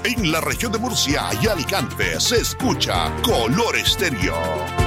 En la región de Murcia y Alicante se escucha Color Estéreo.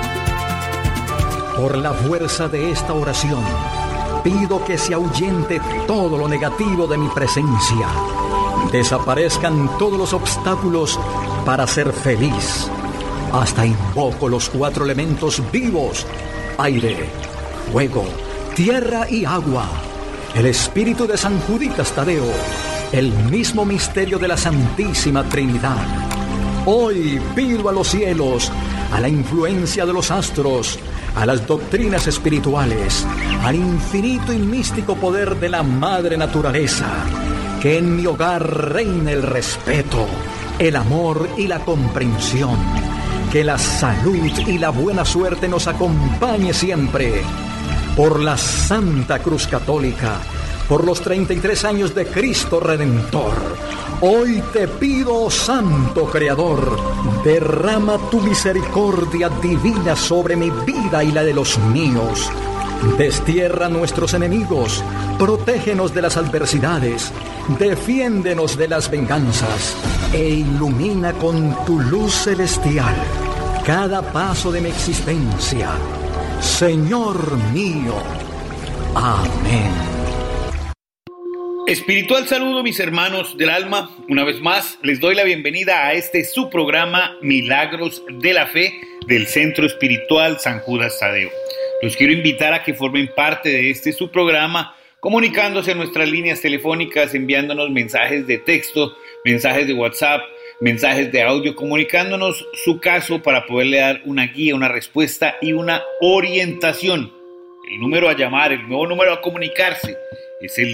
Por la fuerza de esta oración, pido que se ahuyente todo lo negativo de mi presencia. Desaparezcan todos los obstáculos para ser feliz. Hasta invoco los 4 elementos vivos: aire, fuego, tierra y agua. El espíritu de San Juditas Tadeo, el mismo misterio de la Santísima Trinidad. Hoy pido a los cielos, a la influencia de los astros, a las doctrinas espirituales, al infinito y místico poder de la Madre Naturaleza, que en mi hogar reine el respeto, el amor y la comprensión, que la salud y la buena suerte nos acompañe siempre. Por la Santa Cruz Católica, por los 33 años de Cristo Redentor, hoy te pido, Santo Creador, derrama tu misericordia divina sobre mi vida y la de los míos. Destierra a nuestros enemigos, protégenos de las adversidades, defiéndenos de las venganzas e ilumina con tu luz celestial cada paso de mi existencia. Señor mío. Amén. Espiritual saludo, mis hermanos del alma. Una vez más les doy la bienvenida a este su programa Milagros de la Fe del Centro Espiritual San Judas Tadeo. Los quiero invitar a que formen parte de este su programa, comunicándose en nuestras líneas telefónicas, enviándonos mensajes de texto, mensajes de WhatsApp, mensajes de audio, comunicándonos su caso para poderle dar una guía, una respuesta y una orientación. El número a llamar, el nuevo número a comunicarse es el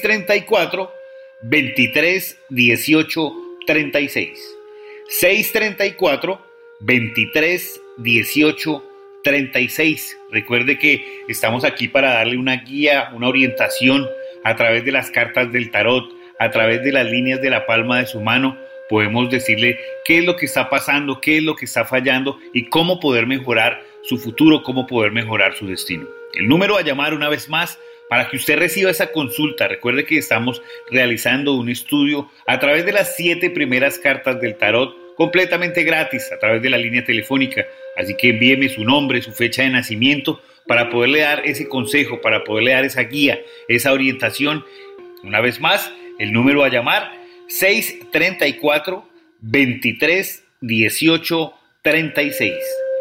634-23-18-36. 634-23-18-36. Recuerde que estamos aquí para darle una guía, una orientación a través de las cartas del tarot, a través de las líneas de la palma de su mano. Podemos decirle qué es lo que está pasando, qué es lo que está fallando y cómo poder mejorar su futuro, cómo poder mejorar su destino. El número a llamar una vez más para que usted reciba esa consulta. Recuerde que estamos realizando un estudio a través de las 7 primeras cartas del tarot, completamente gratis a través de la línea telefónica. Así que envíeme su nombre, su fecha de nacimiento para poderle dar ese consejo, para poderle dar esa guía, esa orientación. Una vez más, el número a llamar 634-23-18-36.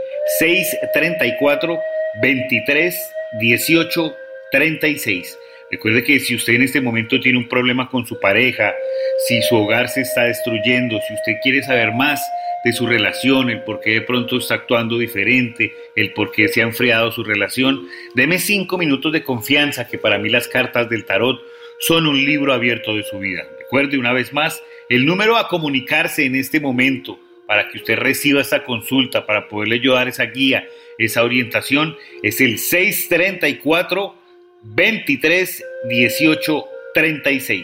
634-23-18-36. Recuerde que si usted en este momento tiene un problema con su pareja, si su hogar se está destruyendo, si usted quiere saber más de su relación, el por qué de pronto está actuando diferente, el por qué se ha enfriado su relación, deme 5 minutos de confianza, que para mí las cartas del tarot son un libro abierto de su vida. Recuerde una vez más, el número a comunicarse en este momento para que usted reciba esta consulta, para poderle ayudar esa guía, esa orientación, es el 634-23-18-36.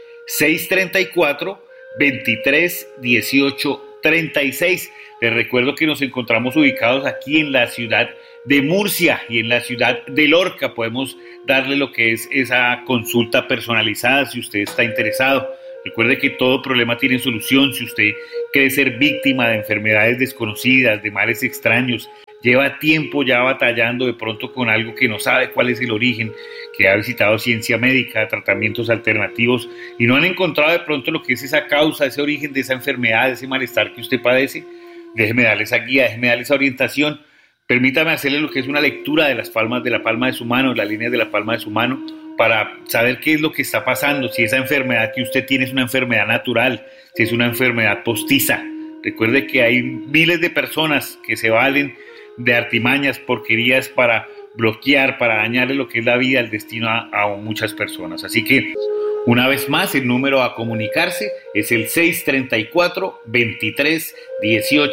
634-23-18-36. Les recuerdo que nos encontramos ubicados aquí en la ciudad de Murcia y en la ciudad de Lorca. Podemos darle lo que es esa consulta personalizada si usted está interesado. Recuerde que todo problema tiene solución. Si usted cree ser víctima de enfermedades desconocidas, de males extraños, lleva tiempo ya batallando de pronto con algo que no sabe cuál es el origen, que ha visitado ciencia médica, tratamientos alternativos y no han encontrado de pronto lo que es esa causa, ese origen de esa enfermedad, ese malestar que usted padece, déjeme darle esa guía, déjeme darle esa orientación. Permítame hacerle lo que es una lectura de las palmas de la palma de su mano, las líneas de la palma de su mano, para saber qué es lo que está pasando, si esa enfermedad que usted tiene es una enfermedad natural, si es una enfermedad postiza. Recuerde que hay miles de personas que se valen de artimañas, porquerías para bloquear, para dañarle lo que es la vida, el destino a muchas personas. Así que, una vez más, el número a comunicarse es el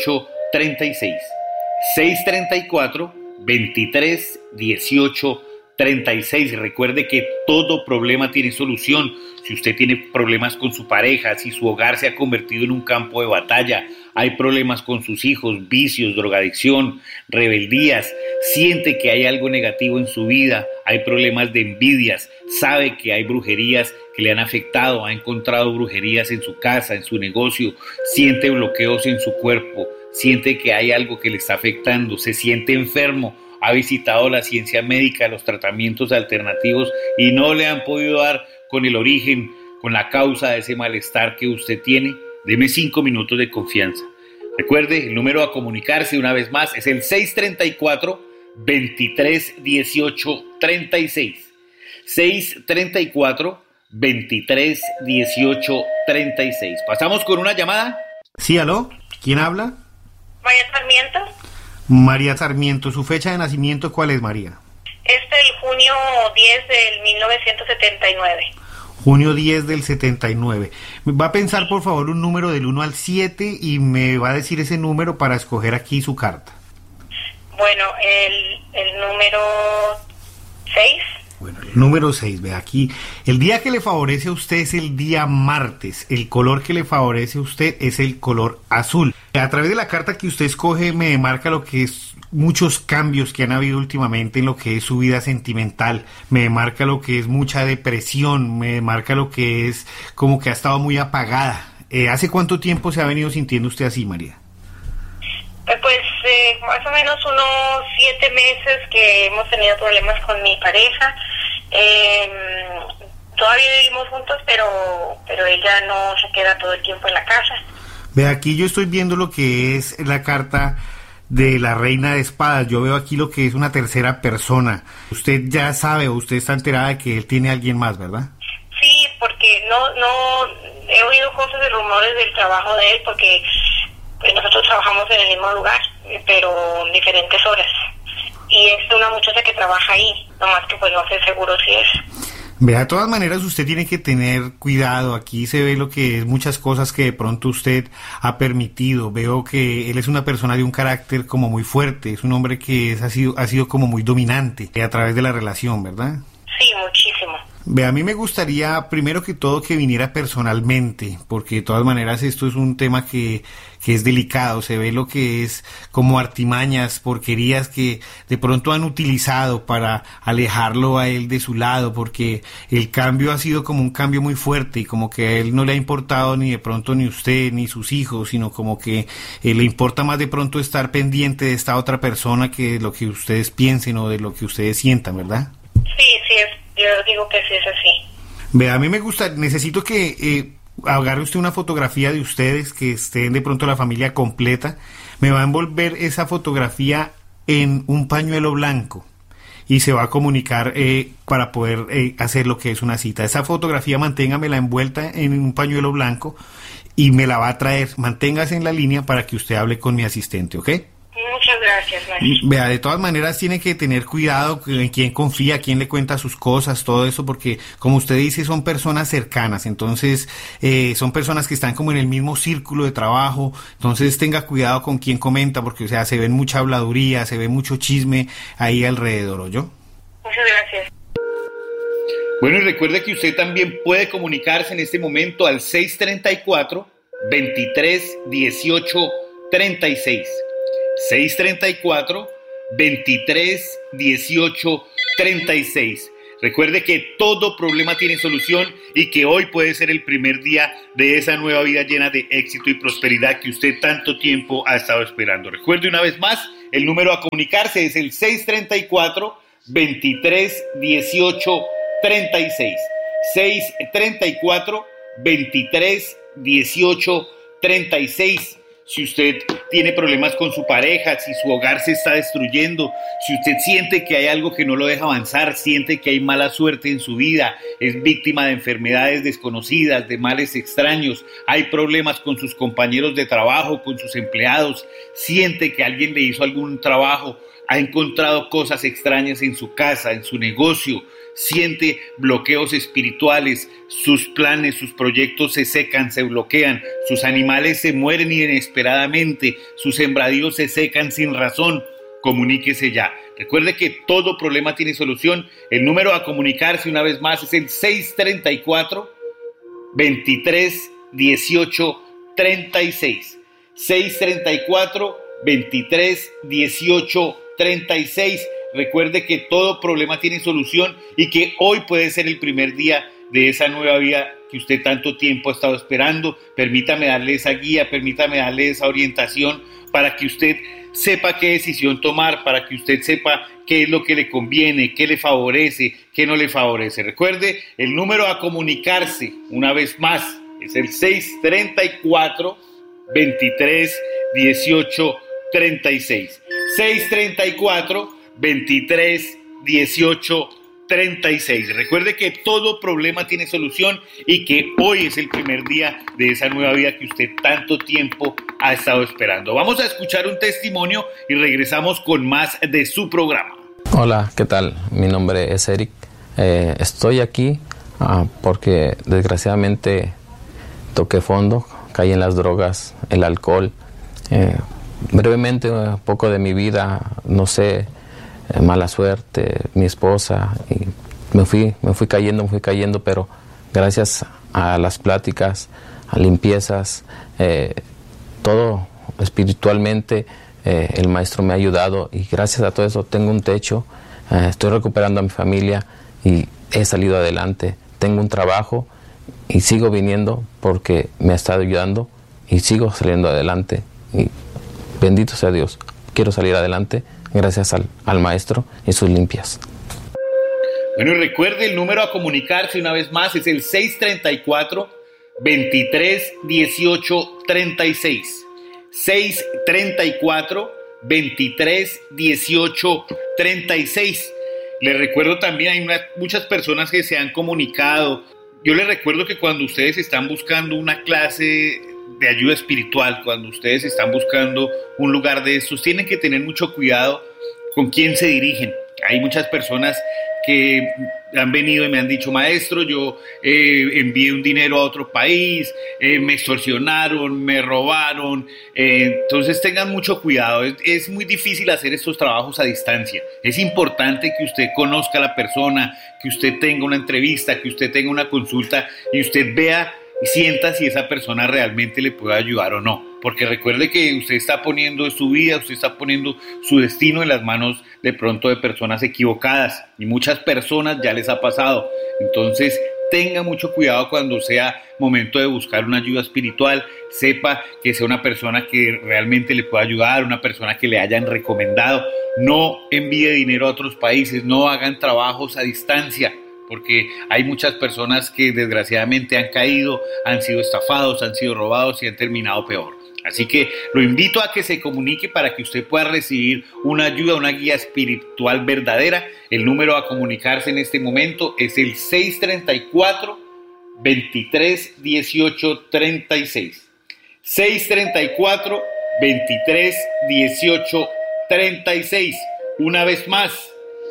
634-23-18-36. 634-23-18-36. 36. Recuerde que todo problema tiene solución. Si usted tiene problemas con su pareja, si su hogar se ha convertido en un campo de batalla, hay problemas con sus hijos, vicios, drogadicción, rebeldías, siente que hay algo negativo en su vida, hay problemas de envidias, sabe que hay brujerías que le han afectado, ha encontrado brujerías en su casa, en su negocio, siente bloqueos en su cuerpo, siente que hay algo que le está afectando, se siente enfermo, ha visitado la ciencia médica, los tratamientos alternativos y no le han podido dar con el origen, con la causa de ese malestar que usted tiene. Deme 5 minutos de confianza. Recuerde, el número a comunicarse una vez más es el 634-2318-36. 634-2318-36. ¿Pasamos con una llamada? Sí, ¿aló? ¿Quién habla? María Sarmiento. María Sarmiento. ¿Su fecha de nacimiento cuál es, María? Es el junio 10 del 1979. Junio 10 del 79. Va a pensar, por favor, un número del 1 al 7 y me va a decir ese número para escoger aquí su carta. Bueno, el número 6. Bueno, el número 6, ve aquí. El día que le favorece a usted es el día martes. El color que le favorece a usted es el color azul. A través de la carta que usted escoge me marca lo que es muchos cambios que han habido últimamente en lo que es su vida sentimental. Me marca lo que es mucha depresión. Me marca lo que es como que ha estado muy apagada. ¿Hace cuánto tiempo se ha venido sintiendo usted así, María? Pues más o menos unos 7 meses que hemos tenido problemas con mi pareja. Todavía vivimos juntos, pero ella no se queda todo el tiempo en la casa. Ve, aquí yo estoy viendo lo que es la carta de la Reina de Espadas. Yo veo aquí lo que es una tercera persona. Usted ya sabe o usted está enterada de que él tiene a alguien más, ¿verdad? Sí, porque no he oído cosas de rumores del trabajo de él, porque pues nosotros trabajamos en el mismo lugar, pero en diferentes horas. Y es una muchacha que trabaja ahí, nomás que pues no sé seguro si es. Vea, de todas maneras usted tiene que tener cuidado. Aquí se ve lo que es muchas cosas que de pronto usted ha permitido. Veo que él es una persona de un carácter como muy fuerte, es un hombre que ha sido como muy dominante a través de la relación, ¿verdad? Sí, muchísimo. Ve, a mí me gustaría primero que todo que viniera personalmente, porque de todas maneras esto es un tema que es delicado. Se ve lo que es como artimañas, porquerías que de pronto han utilizado para alejarlo a él de su lado, porque el cambio ha sido como un cambio muy fuerte y como que a él no le ha importado ni de pronto ni usted ni sus hijos, sino como que le importa más de pronto estar pendiente de esta otra persona que de lo que ustedes piensen o de lo que ustedes sientan, ¿verdad? Sí, yo digo que sí es así. Ve, a mí me gusta, necesito que agarre usted una fotografía de ustedes, que estén de pronto la familia completa. Me va a envolver esa fotografía en un pañuelo blanco y se va a comunicar para poder hacer lo que es una cita. Esa fotografía manténgamela envuelta en un pañuelo blanco y me la va a traer. Manténgase en la línea para que usted hable con mi asistente, ¿ok? Muchas gracias, maestro. Vea, de todas maneras tiene que tener cuidado en quién confía, quién le cuenta sus cosas, todo eso, porque como usted dice, son personas cercanas, entonces son personas que están como en el mismo círculo de trabajo, entonces tenga cuidado con quién comenta, porque o sea, se ven mucha habladuría, se ve mucho chisme ahí alrededor, ¿oyó? Muchas gracias. Bueno, y recuerde que usted también puede comunicarse en este momento al 634-2318-36. 634-2318-36. Recuerde que todo problema tiene solución y que hoy puede ser el primer día de esa nueva vida llena de éxito y prosperidad que usted tanto tiempo ha estado esperando. Recuerde una vez más, el número a comunicarse es el 634-2318-36. 634-2318-36. Si usted tiene problemas con su pareja, si su hogar se está destruyendo, si usted siente que hay algo que no lo deja avanzar, siente que hay mala suerte en su vida, es víctima de enfermedades desconocidas, de males extraños, hay problemas con sus compañeros de trabajo, con sus empleados, siente que alguien le hizo algún trabajo, ha encontrado cosas extrañas en su casa, en su negocio, siente bloqueos espirituales, sus planes, sus proyectos se secan, se bloquean, sus animales se mueren inesperadamente, sus sembradíos se secan sin razón. comuníquese ya. Recuerde que todo problema tiene solución. El número a comunicarse una vez más es el 634-23-18-36. 634-23-18-36. Recuerde que todo problema tiene solución y que hoy puede ser el primer día de esa nueva vida que usted tanto tiempo ha estado esperando. Permítame darle esa guía, permítame darle esa orientación para que usted sepa qué decisión tomar, para que usted sepa qué es lo que le conviene, qué le favorece, qué no le favorece. Recuerde, el número a comunicarse, una vez más, es el 634-23-18-36. 634-23-18-36. Recuerde que todo problema tiene solución y que hoy es el primer día de esa nueva vida que usted tanto tiempo ha estado esperando. Vamos a escuchar un testimonio y regresamos con más de su programa. Hola, ¿qué tal? Mi nombre es Eric. Estoy aquí porque desgraciadamente toqué fondo, caí en las drogas, el alcohol. Brevemente, un poco de mi vida, no sé, mala suerte, mi esposa, y me fui cayendo, pero gracias a las pláticas, a limpiezas, todo espiritualmente, el maestro me ha ayudado y gracias a todo eso tengo un techo, estoy recuperando a mi familia y he salido adelante, tengo un trabajo y sigo viniendo porque me ha estado ayudando y sigo saliendo adelante y bendito sea Dios, quiero salir adelante gracias al maestro y sus limpias. Bueno, y recuerde el número a comunicarse una vez más, es el 634-23-18-36. 634-23-18-36. Le recuerdo también, hay muchas personas que se han comunicado. Yo les recuerdo que cuando ustedes están buscando una clase de ayuda espiritual, cuando ustedes están buscando un lugar de estos, tienen que tener mucho cuidado con quién se dirigen. Hay muchas personas que han venido y me han dicho: maestro, yo envié un dinero a otro país, me extorsionaron, me robaron. Entonces tengan mucho cuidado. Es muy difícil hacer estos trabajos a distancia. Es importante que usted conozca a la persona, que usted tenga una entrevista, que usted tenga una consulta y usted vea y sienta si esa persona realmente le puede ayudar o no. Porque recuerde que usted está poniendo su vida, usted está poniendo su destino en las manos de pronto de personas equivocadas. Y muchas personas ya les ha pasado. Entonces tenga mucho cuidado cuando sea momento de buscar una ayuda espiritual. Sepa que sea una persona que realmente le pueda ayudar, una persona que le hayan recomendado. No envíe dinero a otros países, no hagan trabajos a distancia, porque hay muchas personas que desgraciadamente han caído, han sido estafados, han sido robados y han terminado peor. Así que lo invito a que se comunique para que usted pueda recibir una ayuda, una guía espiritual verdadera. El número a comunicarse en este momento es el 634-23-18-36. 634-23-18-36. Una vez más,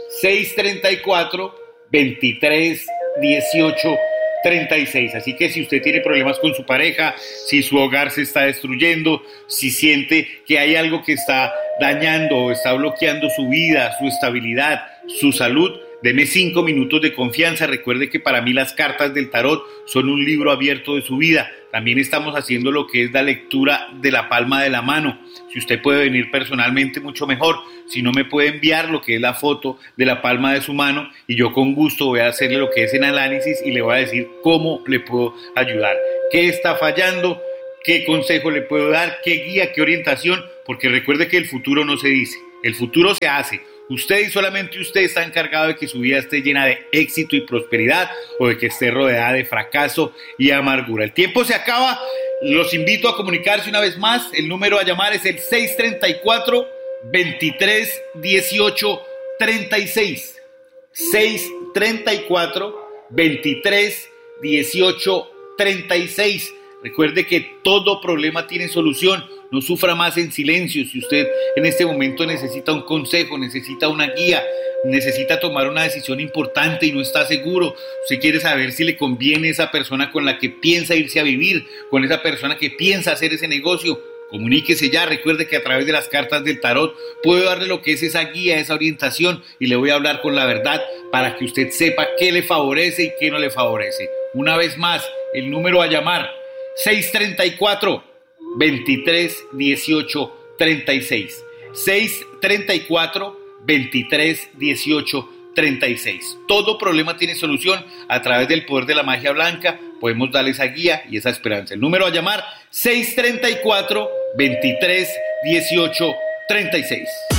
634-23-18-36. Así que si usted tiene problemas con su pareja, si su hogar se está destruyendo, si siente que hay algo que está dañando o está bloqueando su vida, su estabilidad, su salud, deme 5 minutos de confianza. Recuerde que para mí las cartas del tarot son un libro abierto de su vida. También estamos haciendo lo que es la lectura de la palma de la mano. Si usted puede venir personalmente, mucho mejor. Si no, me puede enviar lo que es la foto de la palma de su mano y yo con gusto voy a hacerle lo que es el análisis y le voy a decir cómo le puedo ayudar, qué está fallando, qué consejo le puedo dar, qué guía, qué orientación, porque recuerde que el futuro no se dice, el futuro se hace. Usted y solamente usted está encargado de que su vida esté llena de éxito y prosperidad o de que esté rodeada de fracaso y amargura. El tiempo se acaba. Los invito a comunicarse una vez más. El número a llamar es el 634-23-18-36. 634-23-18-36. Recuerde que todo problema tiene solución. No sufra más en silencio. Si usted en este momento necesita un consejo, necesita una guía, necesita tomar una decisión importante y no está seguro, usted quiere saber si le conviene esa persona con la que piensa irse a vivir, con esa persona que piensa hacer ese negocio, Comuníquese ya, recuerde que a través de las cartas del tarot puedo darle lo que es esa guía, esa orientación, y le voy a hablar con la verdad para que usted sepa qué le favorece y qué no le favorece. Una vez más, el número a llamar, 634-2318-36. 634-2318-36. Todo problema tiene solución. A través del poder de la magia blanca podemos darle esa guía y esa esperanza. El número a llamar, 634-2318-36.